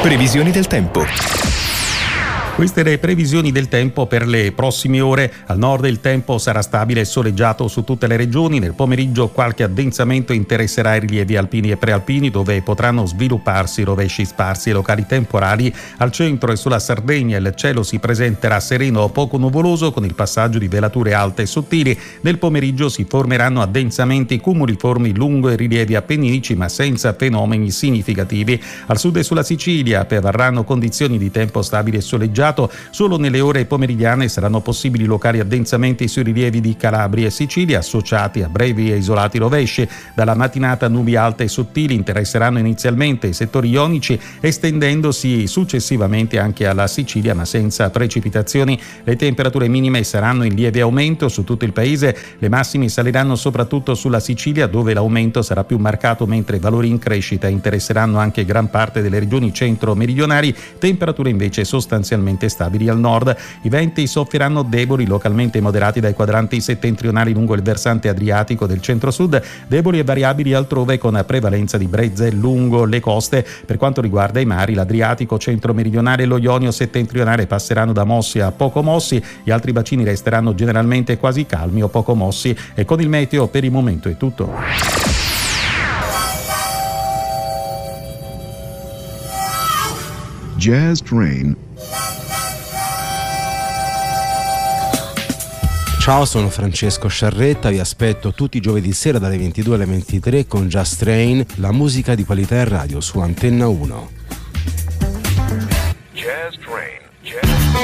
Previsioni del tempo. Queste le previsioni del tempo per le prossime ore. Al nord il tempo sarà stabile e soleggiato su tutte le regioni. Nel pomeriggio qualche addensamento interesserà i rilievi alpini e prealpini, dove potranno svilupparsi rovesci sparsi e locali temporali. Al centro e sulla Sardegna il cielo si presenterà sereno o poco nuvoloso, con il passaggio di velature alte e sottili. Nel pomeriggio si formeranno addensamenti cumuliformi lungo i rilievi appenninici, ma senza fenomeni significativi. Al sud e sulla Sicilia prevarranno condizioni di tempo stabile e soleggiato. Solo nelle ore pomeridiane saranno possibili locali addensamenti sui rilievi di Calabria e Sicilia, associati a brevi e isolati rovesci. Dalla mattinata nubi alte e sottili interesseranno inizialmente i settori ionici, estendendosi successivamente anche alla Sicilia, ma senza precipitazioni. Le temperature minime saranno in lieve aumento su tutto il paese. Le massime saliranno soprattutto sulla Sicilia, dove l'aumento sarà più marcato, mentre valori in crescita interesseranno anche gran parte delle regioni centro-meridionali. Temperature invece sostanzialmente stabili al nord. I venti soffieranno deboli, localmente moderati dai quadranti settentrionali lungo il versante adriatico del centro-sud, deboli e variabili altrove, con prevalenza di brezze lungo le coste. Per quanto riguarda i mari, l'Adriatico centro-meridionale e lo Ionio settentrionale passeranno da mossi a poco mossi, gli altri bacini resteranno generalmente quasi calmi o poco mossi. E con il meteo per il momento è tutto. Jazz Train. Ciao, sono Francesco Sciarretta, vi aspetto tutti i giovedì sera dalle 22 alle 23 con Jazz Train, la musica di qualità in radio su Antenna 1.